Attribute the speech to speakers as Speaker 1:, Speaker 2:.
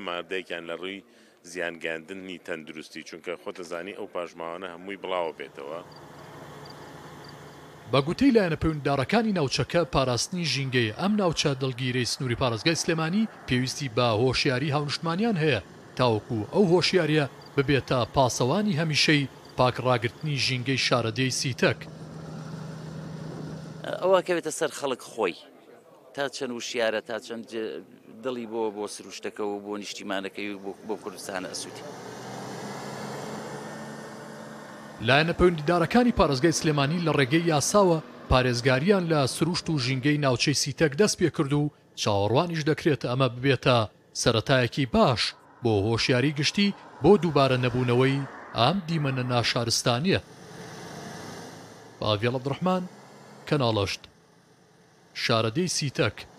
Speaker 1: مادەیەکیان لە ڕووی زیانگاندنی تەندروستی، چونکە خۆتەزانی ئەو پاژماوانە هەمووی بڵاوە بێتەوە.
Speaker 2: بە گوتەی لایەنە پەیوەندیدارەکانی ناوچەکە پاراستنی ژینگەی ئەم ناوچە دڵگیرەی سنووری پارێزگای سلێمانی پێویستی بە هۆشیاری هاونیشتمانیان هەیە تاوەکو ئەو هۆشیاریە ببێتە پاسەوانی هەمیشەی پاکڕاگرتنی ژینگەی شارەدەی سیتەک.
Speaker 3: ئەوە کەوێتە سەر خەڵک خۆی تا چەند وشیارە تا چەند دڵی بۆ سروشتەکە و بۆ نیشتیمانەکەی و بۆ کوردستانە ئەسووتی.
Speaker 2: لایەنە پەیوەندیدارەکانی پارێزگای سلێمانی لە ڕێگەی یاساوە پارێزگاریان لە سروشت و ژینگەی ناوچەی سیتەک دەست پێ کرد و چاوەڕوانیش دەکرێت ئەمە ببێتە سەرەتایەکی باش بۆ هۆشیاری گشتی بۆ دووبارە نەبوونەوەی ئام دیمەنە ناشارستانیە. باڤێڵ عەبدوڕەحمان، کەناڵەشت، شارەدەی سیتەک.